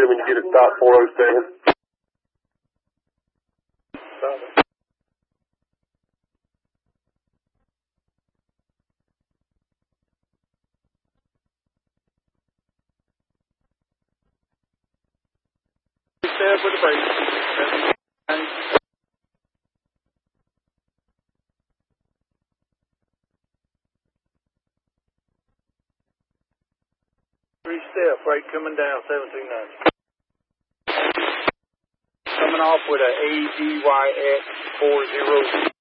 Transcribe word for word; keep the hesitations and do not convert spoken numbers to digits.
when you get it stop four oh seven. Step with the brake. Three step, brake coming down, seven two nine. Coming off with a A D Y X four zero.